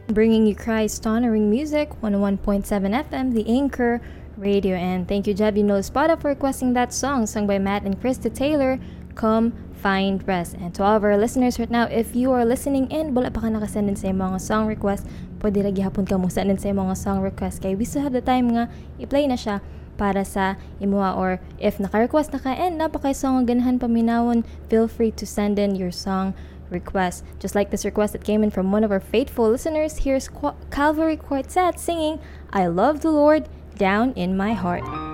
bringing you Christ honoring music, 101.7 FM, the Anchor Radio. And thank you, Jeb, Spada, for requesting that song sung by Matt and Krista Taylor, Come Find Rest. And to all of our listeners right now, if you are listening in, wala pa ka nakasend din sa iyong mga song request, pwede lagi hapon ka mo send din sa iyong mga song request. Kaya we still have the time nga, i-play na siya para sa imuha, or if naka-request na ka and napaka-song ang ganahan paminawon, feel free to send in your song request. Just like this request that came in from one of our faithful listeners, here's Calvary Quartet singing I Love the Lord Down in My Heart.